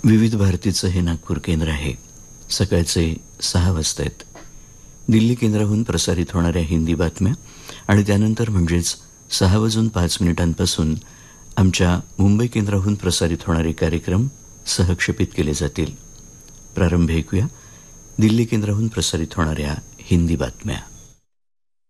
विविध भारतीचं हे नागपूर केंद्र आहे. सकाळचे 6 वाजता आहेत. दिल्ली केंद्राहून प्रसारित होणाऱ्या हिंदी बातम्या आणि त्यानंतर म्हणजेच 6:05 आमच्या मुंबई केंद्राहून प्रसारित होणारे कार्यक्रम सहक्षेपित केले जातील. प्रारंभ ऐकूया दिल्ली केंद्राहून प्रसारित होणाऱ्या हिंदी बातम्या.